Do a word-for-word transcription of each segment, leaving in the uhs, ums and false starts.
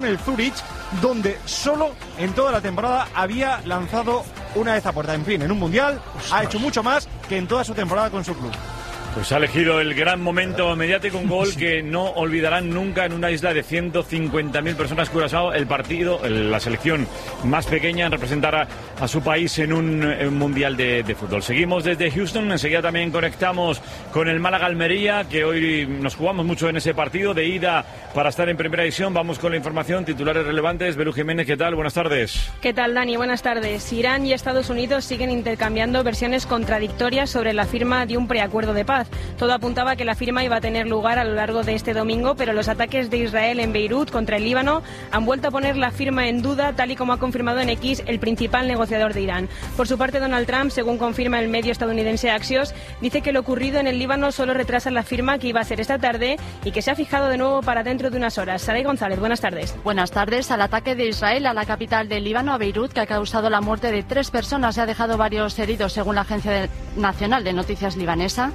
el Zurich, donde solo en toda la temporada había lanzado una vez a puerta. En fin, en un mundial ha hecho mucho más que en toda su temporada con su club. Pues ha elegido el gran momento mediático, un gol que no olvidarán nunca en una isla de ciento cincuenta mil personas. Curazao, el partido, la selección más pequeña en representar a, a su país en un, en un mundial de, de fútbol. Seguimos desde Houston, enseguida también conectamos con el Málaga-Almería, que hoy nos jugamos mucho en ese partido de ida para estar en primera división. Vamos con la información, titulares relevantes. Belú Jiménez, ¿qué tal? Buenas tardes. ¿Qué tal, Dani? Buenas tardes. Irán y Estados Unidos siguen intercambiando versiones contradictorias sobre la firma de un preacuerdo de paz. Todo apuntaba a que la firma iba a tener lugar a lo largo de este domingo, pero los ataques de Israel en Beirut contra el Líbano han vuelto a poner la firma en duda, tal y como ha confirmado en X el principal negociador de Irán. Por su parte, Donald Trump, según confirma el medio estadounidense Axios, dice que lo ocurrido en el Líbano solo retrasa la firma que iba a ser esta tarde y que se ha fijado de nuevo para dentro de unas horas. Saray González, buenas tardes. Buenas tardes. Al ataque de Israel a la capital del Líbano, a Beirut, que ha causado la muerte de tres personas y ha dejado varios heridos, según la Agencia de... Nacional de Noticias libanesa.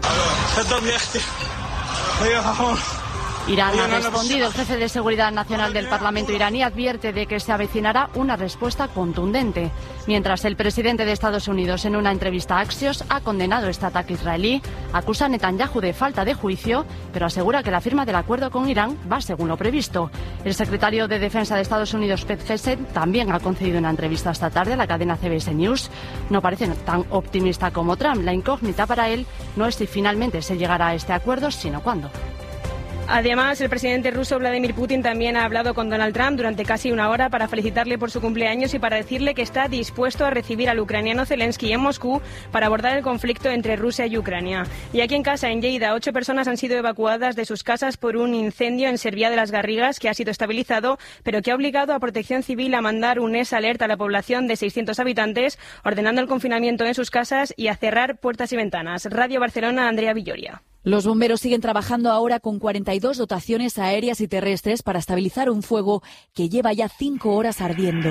Irán ha respondido. El jefe de Seguridad Nacional del Parlamento iraní advierte de que se avecinará una respuesta contundente. Mientras el presidente de Estados Unidos, en una entrevista a Axios, ha condenado este ataque israelí, acusa a Netanyahu de falta de juicio, pero asegura que la firma del acuerdo con Irán va según lo previsto. El secretario de Defensa de Estados Unidos, Pete Hegseth, también ha concedido una entrevista esta tarde a la cadena C B S News. No parece tan optimista como Trump. La incógnita para él no es si finalmente se llegará a este acuerdo, sino cuándo. Además, el presidente ruso Vladimir Putin también ha hablado con Donald Trump durante casi una hora para felicitarle por su cumpleaños y para decirle que está dispuesto a recibir al ucraniano Zelensky en Moscú para abordar el conflicto entre Rusia y Ucrania. Y aquí en casa, en Lleida, ocho personas han sido evacuadas de sus casas por un incendio en Cerviá de las Garrigas que ha sido estabilizado, pero que ha obligado a Protección Civil a mandar un S Alert a la población de seiscientos habitantes, ordenando el confinamiento en sus casas y a cerrar puertas y ventanas. Radio Barcelona, Andrea Villoria. Los bomberos siguen trabajando ahora con cuarenta y dos dotaciones aéreas y terrestres para estabilizar un fuego que lleva ya cinco horas ardiendo.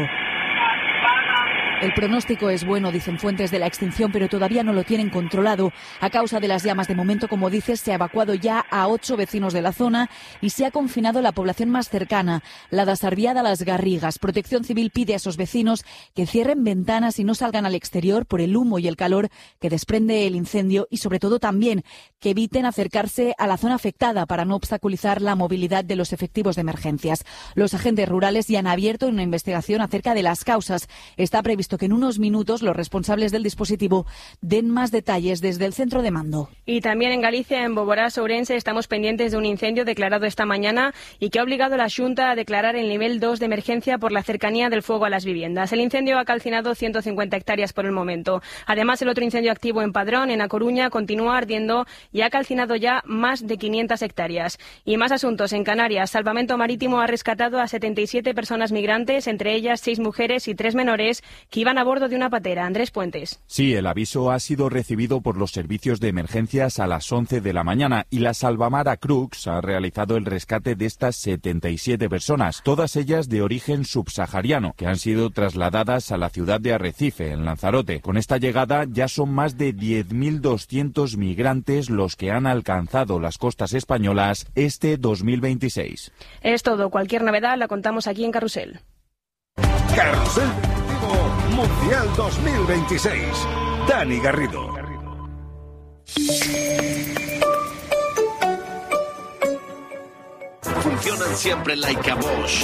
El pronóstico es bueno, dicen fuentes de la extinción, pero todavía no lo tienen controlado. A causa de las llamas, de momento, como dices, se ha evacuado ya a ocho vecinos de la zona y se ha confinado la población más cercana, la de Sarviá de las Garrigas. Protección Civil pide a esos vecinos que cierren ventanas y no salgan al exterior por el humo y el calor que desprende el incendio y, sobre todo, también que eviten acercarse a la zona afectada para no obstaculizar la movilidad de los efectivos de emergencias. Los agentes rurales ya han abierto una investigación acerca de las causas. Está previsto que en unos minutos los responsables del dispositivo den más detalles desde el centro de mando. Y también en Galicia, en Boborás, Ourense, estamos pendientes de un incendio declarado esta mañana y que ha obligado a la Xunta a declarar el nivel dos de emergencia por la cercanía del fuego a las viviendas. El incendio ha calcinado ciento cincuenta hectáreas por el momento. Además, el otro incendio activo en Padrón, en A Coruña, continúa ardiendo y ha calcinado ya más de quinientas hectáreas. Y más asuntos en Canarias. Salvamento Marítimo ha rescatado a setenta y siete personas migrantes, entre ellas seis mujeres y tres menores, que iban a bordo de una patera. Andrés Puentes. Sí, el aviso ha sido recibido por los servicios de emergencias a las once de la mañana y la Salvamara Crux ha realizado el rescate de estas setenta y siete personas, todas ellas de origen subsahariano, que han sido trasladadas a la ciudad de Arrecife, en Lanzarote. Con esta llegada ya son más de diez mil doscientos migrantes los que han alcanzado las costas españolas este dos mil veintiséis. Es todo. Cualquier novedad la contamos aquí en Carrusel. Carrusel Mundial dos mil veintiséis. Dani Garrido. Funcionan siempre like a Bosch.